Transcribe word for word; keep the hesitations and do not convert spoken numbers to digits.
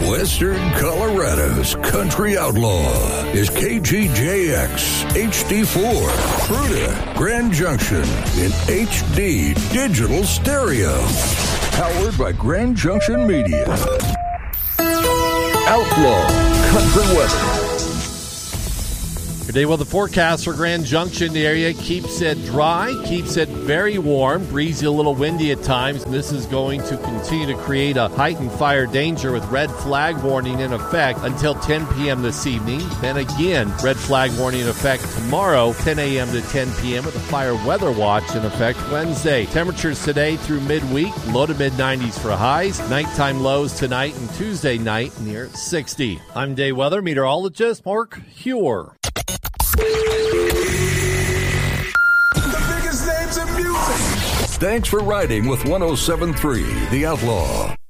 Western Colorado's country outlaw is K G J X H D four, Fruita, Grand Junction in H D digital stereo. Powered by Grand Junction Media. Outlaw Country Weather. Today, well, the forecast for Grand Junction area keeps it dry, keeps it very warm, breezy, a little windy at times, and this is going to continue to create a heightened fire danger with red flag warning in effect until ten p.m. this evening. Then again, red flag warning in effect tomorrow, ten a.m. to ten p.m. with a fire weather watch in effect Wednesday. Temperatures today through midweek, low to mid nineties for highs, nighttime lows tonight and Tuesday night near sixty. I'm day weather meteorologist Mark Huer. The biggest names in music. Thanks for riding with one oh seven point three The Outlaw.